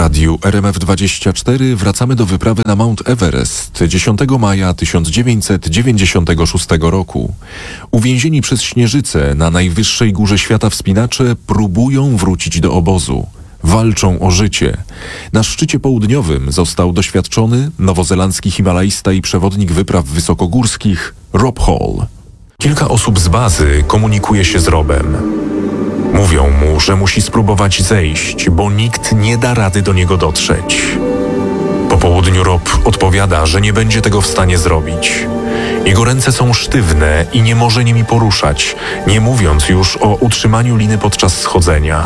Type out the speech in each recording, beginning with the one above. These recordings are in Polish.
radiu RMF24 wracamy do wyprawy na Mount Everest 10 maja 1996 roku. Uwięzieni przez Śnieżycę na najwyższej górze świata wspinacze próbują wrócić do obozu. Walczą o życie. Na szczycie południowym został doświadczony nowozelandzki himalaista i przewodnik wypraw wysokogórskich Rob Hall. Kilka osób z bazy komunikuje się z Robem. Mówią mu, że musi spróbować zejść, bo nikt nie da rady do niego dotrzeć. Po południu Rob odpowiada, że nie będzie tego w stanie zrobić. Jego ręce są sztywne i nie może nimi poruszać, nie mówiąc już o utrzymaniu liny podczas schodzenia.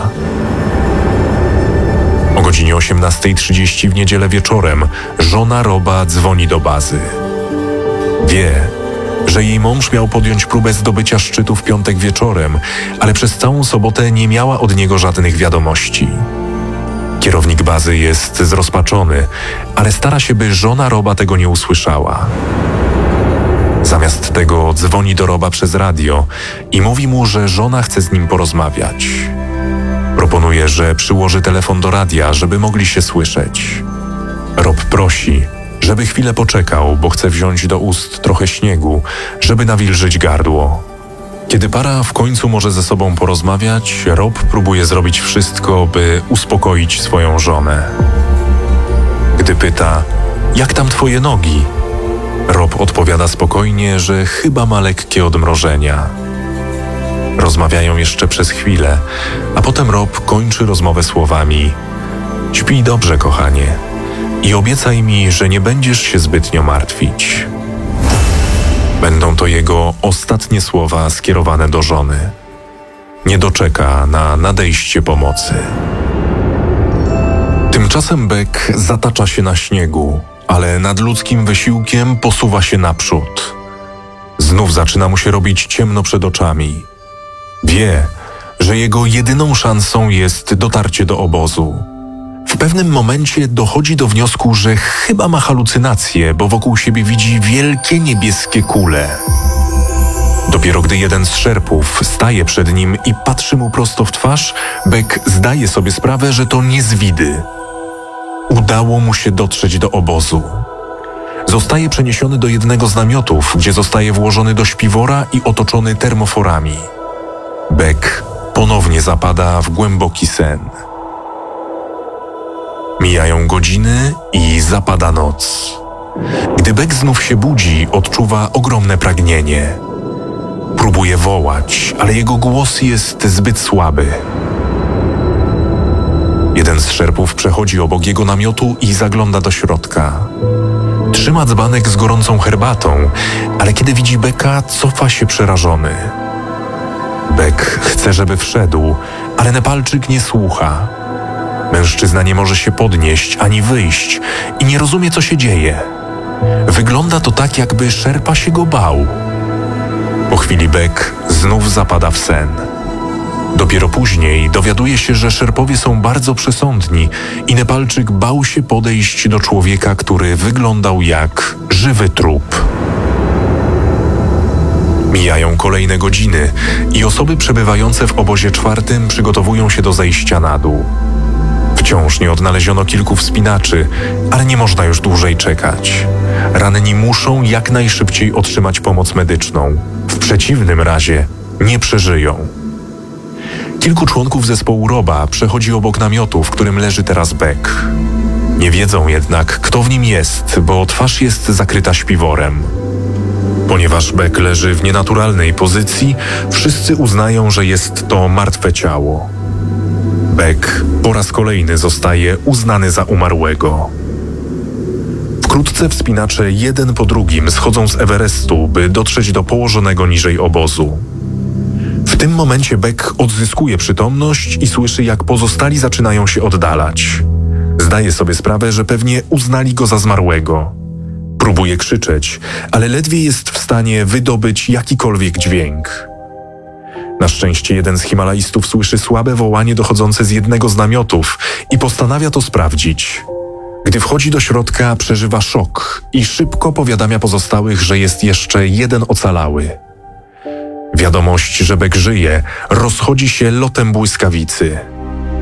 O godzinie 18:30 w niedzielę wieczorem żona Roba dzwoni do bazy. Wie, że jej mąż miał podjąć próbę zdobycia szczytu w piątek wieczorem, ale przez całą sobotę nie miała od niego żadnych wiadomości. Kierownik bazy jest zrozpaczony, ale stara się, by żona Roba tego nie usłyszała. Zamiast tego dzwoni do Roba przez radio i mówi mu, że żona chce z nim porozmawiać. Proponuje, że przyłoży telefon do radia, żeby mogli się słyszeć. Rob prosi, żeby chwilę poczekał, bo chce wziąć do ust trochę śniegu, żeby nawilżyć gardło. Kiedy para w końcu może ze sobą porozmawiać, Rob próbuje zrobić wszystko, by uspokoić swoją żonę. Gdy pyta, jak tam twoje nogi? Rob odpowiada spokojnie, że chyba ma lekkie odmrożenia. Rozmawiają jeszcze przez chwilę, a potem Rob kończy rozmowę słowami: śpij dobrze, kochanie, i obiecaj mi, że nie będziesz się zbytnio martwić. Będą to jego ostatnie słowa skierowane do żony. Nie doczeka na nadejście pomocy. Tymczasem Beck zatacza się na śniegu, ale nadludzkim wysiłkiem posuwa się naprzód. Znów zaczyna mu się robić ciemno przed oczami. Wie, że jego jedyną szansą jest dotarcie do obozu. W pewnym momencie dochodzi do wniosku, że chyba ma halucynacje, bo wokół siebie widzi wielkie niebieskie kule. Dopiero gdy jeden z szerpów staje przed nim i patrzy mu prosto w twarz, Beck zdaje sobie sprawę, że to nie zwidy. Udało mu się dotrzeć do obozu. Zostaje przeniesiony do jednego z namiotów, gdzie zostaje włożony do śpiwora i otoczony termoforami. Beck ponownie zapada w głęboki sen. Mijają godziny i zapada noc. Gdy Beck znów się budzi, odczuwa ogromne pragnienie. Próbuje wołać, ale jego głos jest zbyt słaby. Jeden z szerpów przechodzi obok jego namiotu i zagląda do środka. Trzyma dzbanek z gorącą herbatą, ale kiedy widzi Becka, cofa się przerażony. Beck chce, żeby wszedł, ale Nepalczyk nie słucha. Mężczyzna nie może się podnieść ani wyjść i nie rozumie, co się dzieje. Wygląda to tak, jakby szerpa się go bał. Po chwili Beck znów zapada w sen. Dopiero później dowiaduje się, że szerpowie są bardzo przesądni i Nepalczyk bał się podejść do człowieka, który wyglądał jak żywy trup. Mijają kolejne godziny i osoby przebywające w obozie czwartym przygotowują się do zejścia na dół. Wciąż nie odnaleziono kilku wspinaczy, ale nie można już dłużej czekać. Ranni muszą jak najszybciej otrzymać pomoc medyczną. W przeciwnym razie nie przeżyją. Kilku członków zespołu Roba przechodzi obok namiotu, w którym leży teraz Beck. Nie wiedzą jednak, kto w nim jest, bo twarz jest zakryta śpiworem. Ponieważ Beck leży w nienaturalnej pozycji, wszyscy uznają, że jest to martwe ciało. Beck po raz kolejny zostaje uznany za umarłego. Wkrótce wspinacze jeden po drugim schodzą z Everestu, by dotrzeć do położonego niżej obozu. W tym momencie Beck odzyskuje przytomność i słyszy, jak pozostali zaczynają się oddalać. Zdaje sobie sprawę, że pewnie uznali go za zmarłego. Próbuje krzyczeć, ale ledwie jest w stanie wydobyć jakikolwiek dźwięk. Na szczęście jeden z himalaistów słyszy słabe wołanie dochodzące z jednego z namiotów i postanawia to sprawdzić. Gdy wchodzi do środka, przeżywa szok i szybko powiadamia pozostałych, że jest jeszcze jeden ocalały. Wiadomość, że Beck żyje, rozchodzi się lotem błyskawicy.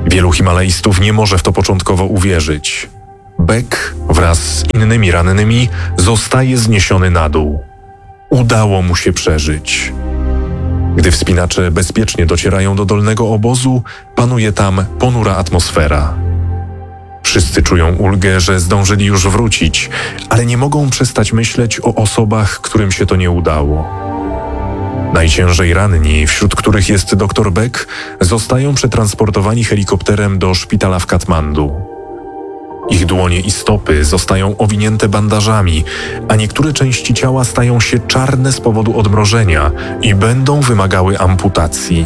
Wielu himalajstów nie może w to początkowo uwierzyć. Beck wraz z innymi rannymi zostaje zniesiony na dół. Udało mu się przeżyć. Gdy wspinacze bezpiecznie docierają do dolnego obozu, panuje tam ponura atmosfera. Wszyscy czują ulgę, że zdążyli już wrócić, ale nie mogą przestać myśleć o osobach, którym się to nie udało. Najciężej ranni, wśród których jest dr Beck, zostają przetransportowani helikopterem do szpitala w Katmandu. Ich dłonie i stopy zostają owinięte bandażami, a niektóre części ciała stają się czarne z powodu odmrożenia i będą wymagały amputacji.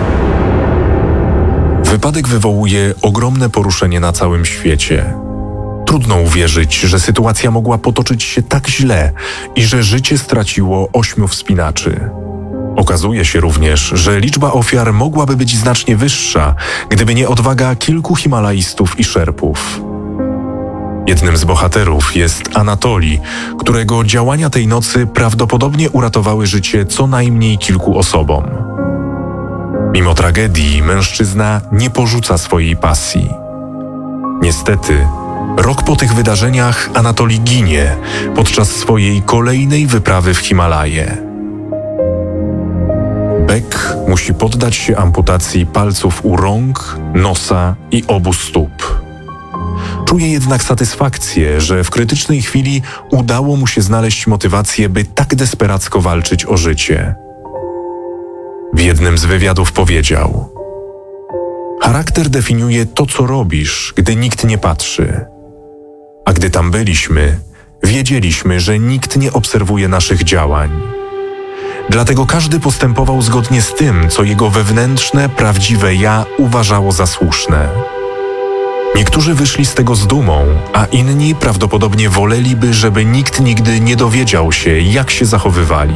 Wypadek wywołuje ogromne poruszenie na całym świecie. Trudno uwierzyć, że sytuacja mogła potoczyć się tak źle i że życie straciło 8 wspinaczy. Okazuje się również, że liczba ofiar mogłaby być znacznie wyższa, gdyby nie odwaga kilku himalajstów i szerpów. Jednym z bohaterów jest Anatolij, którego działania tej nocy prawdopodobnie uratowały życie co najmniej kilku osobom. Mimo tragedii mężczyzna nie porzuca swojej pasji. Niestety, rok po tych wydarzeniach Anatolij ginie podczas swojej kolejnej wyprawy w Himalaje. Beck musi poddać się amputacji palców u rąk, nosa i obu stóp. Czuje jednak satysfakcję, że w krytycznej chwili udało mu się znaleźć motywację, by tak desperacko walczyć o życie. W jednym z wywiadów powiedział: charakter definiuje to, co robisz, gdy nikt nie patrzy. A gdy tam byliśmy, wiedzieliśmy, że nikt nie obserwuje naszych działań. Dlatego każdy postępował zgodnie z tym, co jego wewnętrzne, prawdziwe ja uważało za słuszne. Niektórzy wyszli z tego z dumą, a inni prawdopodobnie woleliby, żeby nikt nigdy nie dowiedział się, jak się zachowywali.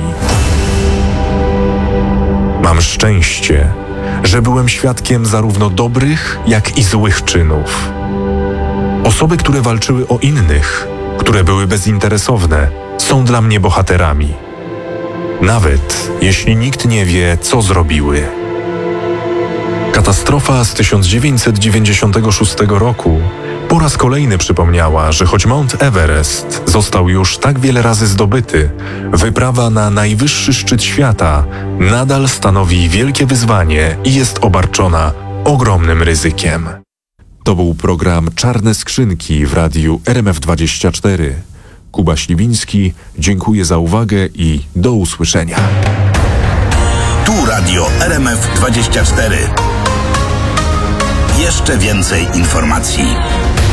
Mam szczęście, że byłem świadkiem zarówno dobrych, jak i złych czynów. Osoby, które walczyły o innych, które były bezinteresowne, są dla mnie bohaterami. Nawet jeśli nikt nie wie, co zrobiły. Katastrofa z 1996 roku po raz kolejny przypomniała, że choć Mount Everest został już tak wiele razy zdobyty, wyprawa na najwyższy szczyt świata nadal stanowi wielkie wyzwanie i jest obarczona ogromnym ryzykiem. To był program Czarne Skrzynki w radiu RMF24. Kuba Śliwiński, dziękuję za uwagę i do usłyszenia. Tu radio RMF24. Jeszcze więcej informacji.